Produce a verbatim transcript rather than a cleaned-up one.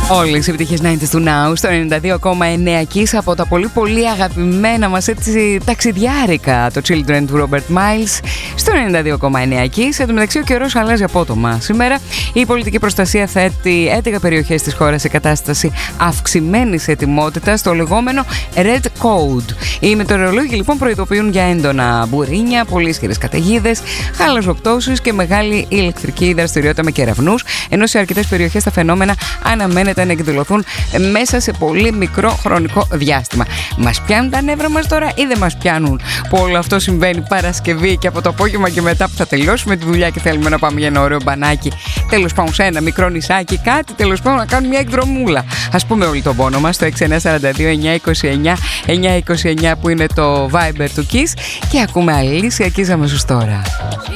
Όλες οι επιτυχίες ενενήντα του Now στο ενενήντα δύο κόμμα εννέα Kiss, από τα πολύ πολύ αγαπημένα μας έτσι ταξιδιάρικα, το Children του Robert Miles στο ενενήντα δύο κόμμα εννέα Kiss. Εν τω μεταξύ ο καιρός αλλάζει απότομα. Σήμερα η πολιτική προστασία θέτει έντεκα περιοχές της χώρας σε κατάσταση αυξημένης ετοιμότητας, το λεγόμενο Red Code. Οι μετεωρολόγοι λοιπόν προειδοποιούν για έντονα μπουρίνια, πολύ ισχυρές καταιγίδες, χαλαζοπτώσεις και μεγάλη ηλεκτρική δραστηριότητα με κεραυνούς, ενώ σε αρκετές περιοχές τα φαινόμενα αναμένεται να εκδηλωθούν μέσα σε πολύ μικρό χρονικό διάστημα. Μας πιάνουν τα νεύρα μας τώρα ή δεν μας πιάνουν, που όλο αυτό συμβαίνει Παρασκευή και από το απόγευμα και μετά που θα τελειώσουμε τη δουλειά και θέλουμε να πάμε για ένα ωραίο μπανάκι, τέλος πάντων σε ένα μικρό νησάκι, κάτι τέλος πάντων να κάνουμε μια εκδρομούλα. Ας πούμε όλοι τον πόνο μας στο έξι εννιά τέσσερα δύο εννιά είκοσι εννιά εννιά είκοσι εννιά που είναι το Viber του Kiss, και ακούμε Αλήσια Keys αμέσως τώρα.